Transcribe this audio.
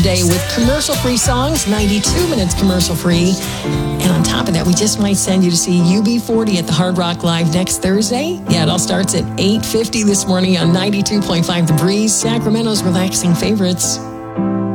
Day with commercial-free songs, 92 minutes commercial-free. And on top of that, we just might send you to see UB40 at the Hard Rock Live next Thursday. Yeah, it all starts at 8:50 this morning on 92.5 The Breeze, Sacramento's relaxing favorites.